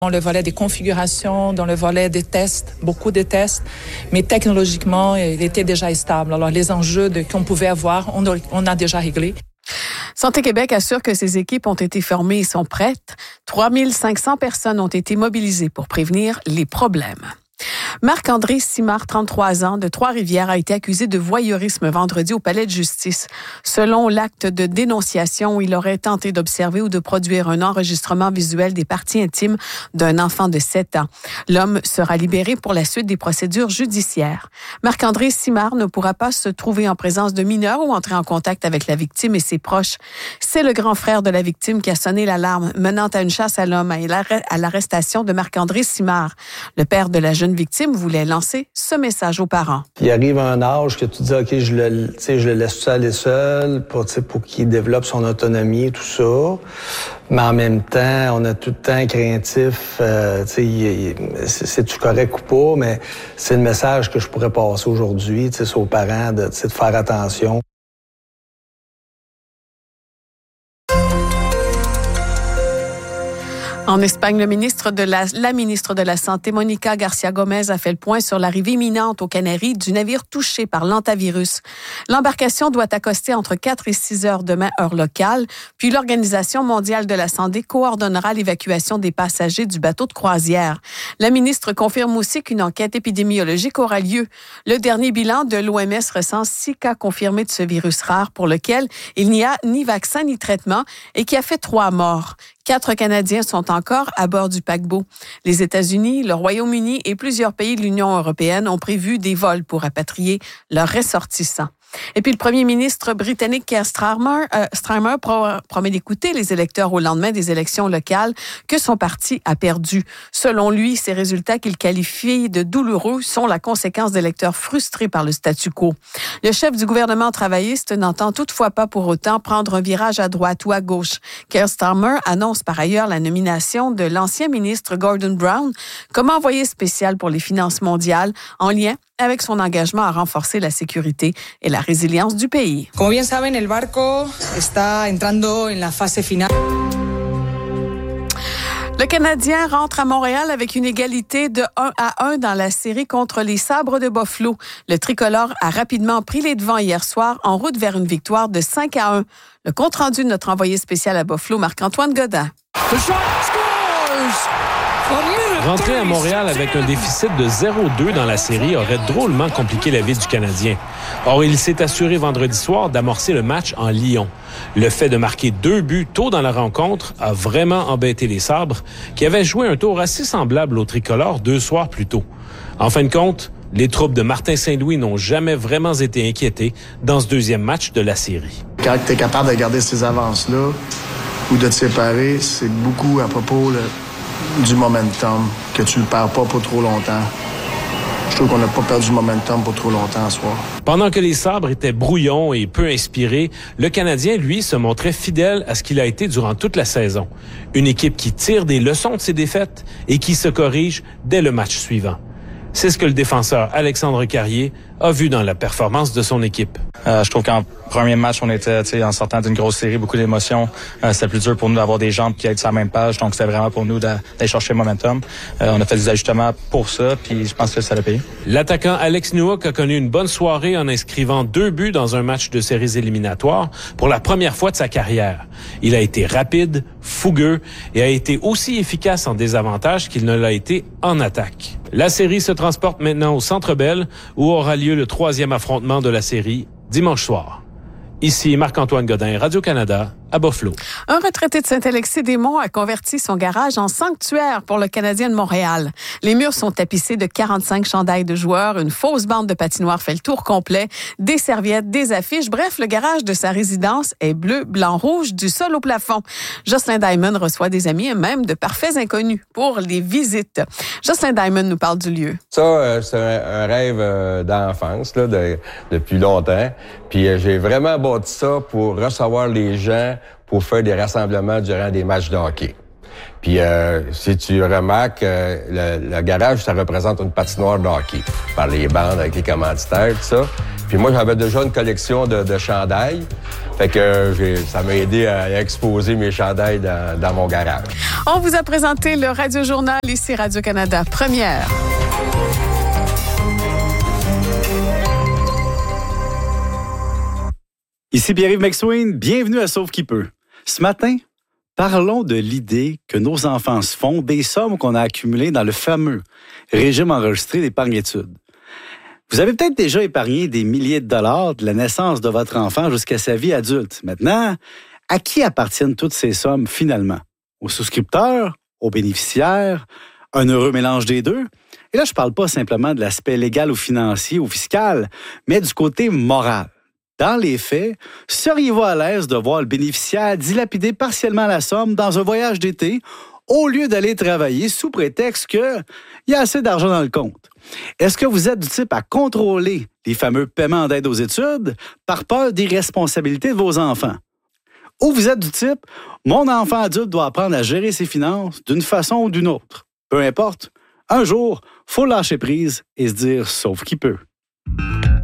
Dans le volet des configurations, dans le volet des tests, beaucoup de tests, mais technologiquement, il était déjà stable. Alors, les enjeux qu'on pouvait avoir, on a déjà réglé. Santé Québec assure que ses équipes ont été formées et sont prêtes. 3500 personnes ont été mobilisées pour prévenir les problèmes. Marc-André Simard, 33 ans, de Trois-Rivières, a été accusé de voyeurisme vendredi au palais de justice. Selon l'acte de dénonciation, il aurait tenté d'observer ou de produire un enregistrement visuel des parties intimes d'un enfant de 7 ans. L'homme sera libéré pour la suite des procédures judiciaires. Marc-André Simard ne pourra pas se trouver en présence de mineurs ou entrer en contact avec la victime et ses proches. C'est le grand frère de la victime qui a sonné l'alarme, menant à une chasse à l'homme et à l'arrestation de Marc-André Simard. Le père de la jeune victime voulait lancer ce message aux parents. Il arrive à un âge que tu dis, OK, je le laisse aller seul pour qu'il développe son autonomie et tout ça. Mais en même temps, on a tout le temps craintif, c'est-tu correct ou pas, mais c'est le message que je pourrais passer aujourd'hui, aux parents de faire attention. En Espagne, la ministre de la Santé, Mónica García Gómez, a fait le point sur l'arrivée imminente aux Canaries du navire touché par l'hantavirus. L'embarcation doit accoster entre 4 et 6 heures demain, heure locale, puis l'Organisation mondiale de la santé coordonnera l'évacuation des passagers du bateau de croisière. La ministre confirme aussi qu'une enquête épidémiologique aura lieu. Le dernier bilan de l'OMS recense 6 cas confirmés de ce virus rare pour lequel il n'y a ni vaccin ni traitement et qui a fait 3 morts. 4 Canadiens sont encore à bord du paquebot. Les États-Unis, le Royaume-Uni et plusieurs pays de l'Union européenne ont prévu des vols pour rapatrier leurs ressortissants. Et puis le premier ministre britannique Keir Starmer promet d'écouter les électeurs au lendemain des élections locales que son parti a perdu. Selon lui, ces résultats qu'il qualifie de douloureux sont la conséquence d'électeurs frustrés par le statu quo. Le chef du gouvernement travailliste n'entend toutefois pas pour autant prendre un virage à droite ou à gauche. Keir Starmer annonce par ailleurs la nomination de l'ancien ministre Gordon Brown comme envoyé spécial pour les finances mondiales en lien avec son engagement à renforcer la sécurité et la résilience du pays. Como bien saben, el barco está entrando en la fase final. Le Canadien rentre à Montréal avec une égalité de 1-1 dans la série contre les Sabres de Buffalo. Le tricolore a rapidement pris les devants hier soir en route vers une victoire de 5-1. Le compte-rendu de notre envoyé spécial à Buffalo, Marc-Antoine Godin. Rentrer à Montréal avec un déficit de 0-2 dans la série aurait drôlement compliqué la vie du Canadien. Or, il s'est assuré vendredi soir d'amorcer le match en Lyon. Le fait de marquer 2 buts tôt dans la rencontre a vraiment embêté les Sabres, qui avaient joué un tour assez semblable au tricolore 2 soirs plus tôt. En fin de compte, les troupes de Martin Saint-Louis n'ont jamais vraiment été inquiétées dans ce deuxième match de la série. Quand tu es capable de garder ces avances-là ou de te séparer, c'est beaucoup à propos du momentum, que tu le perds pas pour trop longtemps. Je trouve qu'on n'a pas perdu le momentum pour trop longtemps ce soir. Pendant que les Sabres étaient brouillons et peu inspirés, le Canadien, lui, se montrait fidèle à ce qu'il a été durant toute la saison. Une équipe qui tire des leçons de ses défaites et qui se corrige dès le match suivant. C'est ce que le défenseur Alexandre Carrier a vu dans la performance de son équipe. Je trouve qu'en premier match, on était en sortant d'une grosse série, beaucoup d'émotions. C'était plus dur pour nous d'avoir des jambes qui aient sur la même page, donc c'était vraiment pour nous d'aller chercher le momentum. On a fait des ajustements pour ça, puis je pense que ça l'a payé. L'attaquant Alex Newhook a connu une bonne soirée en inscrivant 2 buts dans un match de séries éliminatoires pour la première fois de sa carrière. Il a été rapide, fougueux et a été aussi efficace en désavantage qu'il ne l'a été en attaque. La série se transporte maintenant au Centre Bell où aura lieu le 3e affrontement de la série dimanche soir. Ici Marc-Antoine Godin, Radio-Canada, à Buffalo. Un retraité de Saint-Alexis-des-Monts a converti son garage en sanctuaire pour le Canadien de Montréal. Les murs sont tapissés de 45 chandails de joueurs, une fausse bande de patinoire fait le tour complet, des serviettes, des affiches. Bref, le garage de sa résidence est bleu, blanc, rouge, du sol au plafond. Jocelyn Diamond reçoit des amis et même de parfaits inconnus pour les visites. Jocelyn Diamond nous parle du lieu. Ça, c'est un rêve d'enfance, là, depuis longtemps. Puis j'ai vraiment bâti ça pour recevoir les gens pour faire des rassemblements durant des matchs de hockey. Puis si tu remarques, le garage, ça représente une patinoire de hockey, par les bandes avec les commanditaires, tout ça. Puis moi, j'avais déjà une collection de chandails. Fait que ça m'a aidé à exposer mes chandails dans mon garage. On vous a présenté le Radio-Journal ici Radio-Canada Première. Ici Pierre-Yves McSween, bienvenue à Sauve qui peut. Ce matin, parlons de l'idée que nos enfants se font des sommes qu'on a accumulées dans le fameux régime enregistré d'épargne-études. Vous avez peut-être déjà épargné des milliers de dollars de la naissance de votre enfant jusqu'à sa vie adulte. Maintenant, à qui appartiennent toutes ces sommes finalement? Aux souscripteurs? Aux bénéficiaires? Un heureux mélange des deux? Et là, je ne parle pas simplement de l'aspect légal ou financier ou fiscal, mais du côté moral. Dans les faits, seriez-vous à l'aise de voir le bénéficiaire dilapider partiellement la somme dans un voyage d'été au lieu d'aller travailler sous prétexte qu'il y a assez d'argent dans le compte? Est-ce que vous êtes du type à contrôler les fameux paiements d'aide aux études par peur des responsabilités de vos enfants? Ou vous êtes du type « Mon enfant adulte doit apprendre à gérer ses finances d'une façon ou d'une autre. » Peu importe, un jour, il faut lâcher prise et se dire « Sauf qui peut ».